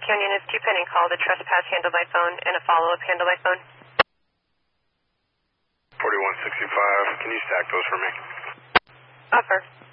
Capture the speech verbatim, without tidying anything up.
Canyon is two pending calls, a trespass handled by phone and a follow-up handled by phone. forty-one sixty-five, can you stack those for me? Offer.